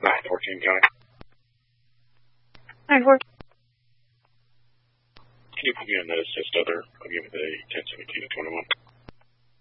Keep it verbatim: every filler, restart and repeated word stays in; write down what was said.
nine fourteen County. nine four. Can you put me on the assist other? I'll give you the ten seventeen to twenty-one.